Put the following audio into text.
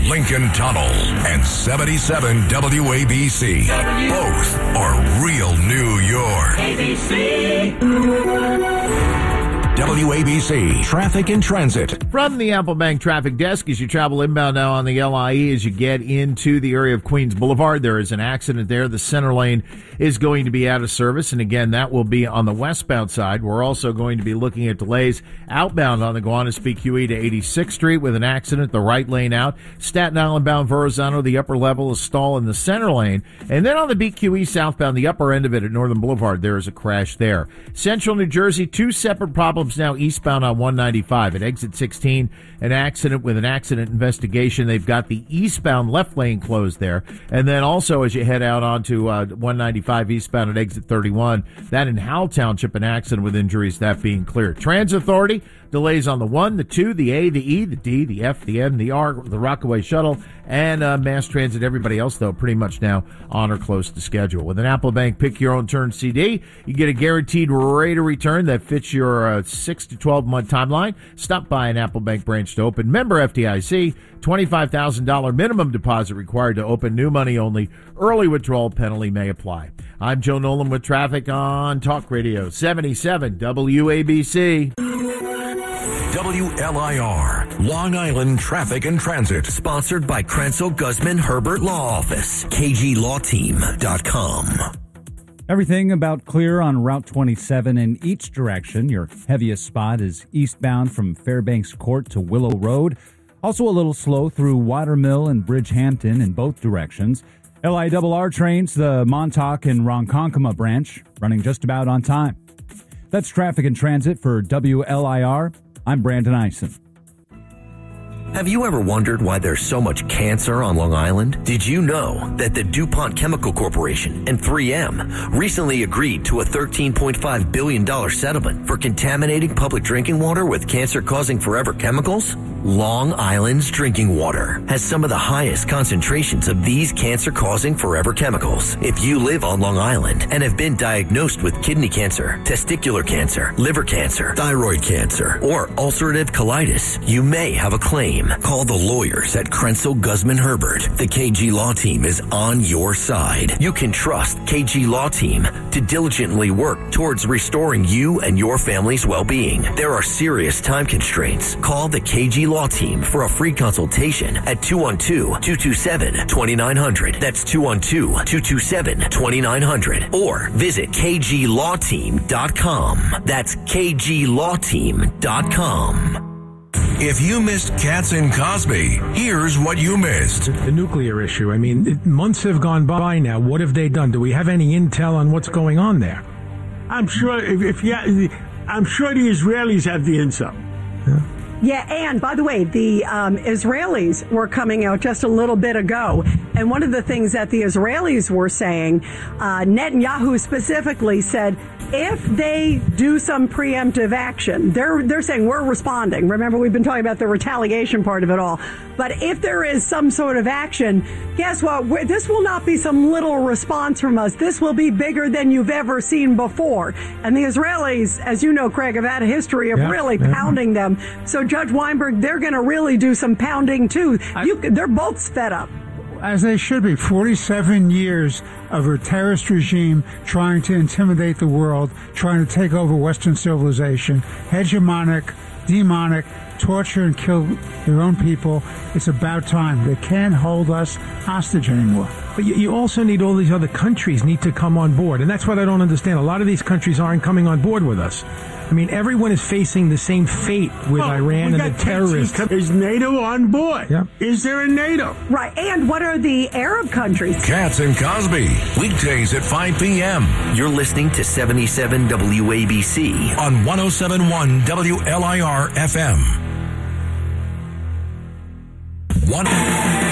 Lincoln Tunnel, and 77 WABC. Both are real New York. WABC Traffic and Transit. From the Apple Bank Traffic Desk, as you travel inbound now on the LIE, as you get into the area of Queens Boulevard, there is an accident there. The center lane is going to be out of service, and again, that will be on the westbound side. We're also going to be looking at delays outbound on the Gowanus BQE to 86th Street with an accident, the right lane out. Staten Island bound Verrazano, the upper level is stall in the center lane. And then on the BQE southbound, the upper end of it at Northern Boulevard, there is a crash there. Central New Jersey, two separate problems now eastbound on 195 at exit 16, an accident with an accident investigation. They've got the eastbound left lane closed there. And then also as you head out onto 195 eastbound at exit 31, that in Howell Township, an accident with injuries, that being cleared. Transit Authority, delays on the 1, the 2, the A, the E, the D, the F, the N, the R, the Rockaway Shuttle, and Mass Transit. Everybody else, though, pretty much now on or close to schedule. With an Apple Bank Pick Your Own Turn CD, you get a guaranteed rate of return that fits your 6 to 12-month timeline. Stop by an Apple Bank branch to open. Member FDIC, $25,000 minimum deposit required to open. New money only. Early withdrawal penalty may apply. I'm Joe Nolan with traffic on Talk Radio 77 WABC. WLIR, Long Island Traffic and Transit. Sponsored by Krenzel Guzman Herbert Law Office. KGLawTeam.com. Everything about clear on Route 27 in each direction. Your heaviest spot is eastbound from Fairbanks Court to Willow Road. Also a little slow through Watermill and Bridgehampton in both directions. LIRR trains, the Montauk and Ronkonkoma branch, running just about on time. That's Traffic and Transit for WLIR. I'm Brandon Eisen. Have you ever wondered why there's so much cancer on Long Island? Did you know that the DuPont Chemical Corporation and 3M recently agreed to a $13.5 billion settlement for contaminating public drinking water with cancer-causing forever chemicals? Long Island's drinking water has some of the highest concentrations of these cancer-causing forever chemicals. If you live on Long Island and have been diagnosed with kidney cancer, testicular cancer, liver cancer, thyroid cancer, or ulcerative colitis, you may have a claim. Call the lawyers at Krenzel Guzman Herbert. The KG Law Team is on your side. You can trust KG Law Team to diligently work towards restoring you and your family's well-being. There are serious time constraints. Call the KG Law Team for a free consultation at 212-227-2900. That's 212-227-2900. Or visit KGLawTeam.com. That's KGLawTeam.com. If you missed Katz and Cosby, here's what you missed. The nuclear issue. I mean, months have gone by now. What have they done? Do we have any intel on what's going on there? I'm sure I'm sure the Israelis have the intel. Yeah, and by the way, the Israelis were coming out just a little bit ago, and one of the things that the Israelis were saying, Netanyahu specifically said, if they do some preemptive action, they're saying we're responding. Remember, we've been talking about the retaliation part of it all. But if there is some sort of action, guess what? This will not be some little response from us. This will be bigger than you've ever seen before. And the Israelis, as you know, Craig, have had a history of really pounding them. So Judge Weinberg, they're going to really do some pounding too. They're both fed up. As they should be. 47 years of a terrorist regime trying to intimidate the world, trying to take over Western civilization, hegemonic, demonic, torture and kill their own people. It's about time. They can't hold us hostage anymore. But you also need all these other countries need to come on board. And that's what I don't understand. A lot of these countries aren't coming on board with us. I mean, everyone is facing the same fate with Iran and the terrorists. Is NATO on board? Yeah. Is there a NATO? Right. And what are the Arab countries? Katz and Cosby, weekdays at 5 p.m. You're listening to 77 WABC on 107.1 WLIR FM.